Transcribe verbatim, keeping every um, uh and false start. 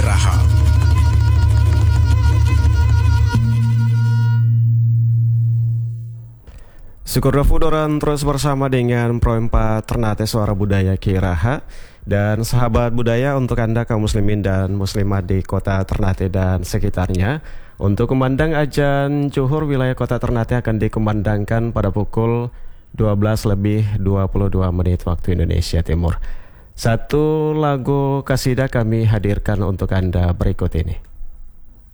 Raha. Syukur Doran terus bersama dengan Pro empat Ternate Suara Budaya Ki Raha. Dan sahabat budaya, untuk Anda kaum muslimin dan muslimat di kota Ternate dan sekitarnya, untuk kumandang ajan Zuhur wilayah kota Ternate akan dikumandangkan pada pukul dua belas lebih dua puluh dua menit waktu Indonesia Timur. Satu lagu kasidah kami hadirkan untuk Anda berikut ini.